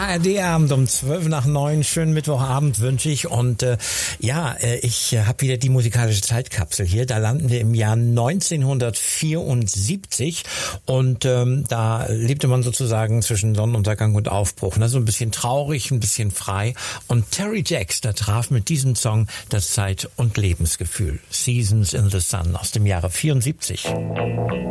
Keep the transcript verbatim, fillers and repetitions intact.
A R D-Abend um zwölf nach neun. Schönen Mittwochabend wünsche ich. Und äh, ja, äh, ich äh, habe wieder die musikalische Zeitkapsel hier. Da landen wir im Jahr neunzehnhundertvierundsiebzig. Und ähm, da lebte man sozusagen zwischen Sonnenuntergang und Aufbruch. Ne? So ein bisschen traurig, ein bisschen frei. Und Terry Jacks, da traf mit diesem Song das Zeit- und Lebensgefühl. Seasons in the Sun aus dem Jahre vierundsiebzig.